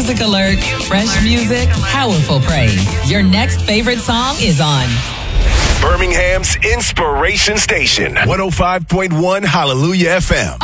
music alert. Fresh music, powerful praise. Your next favorite song is on Birmingham's Inspiration Station, 105.1 Hallelujah FM.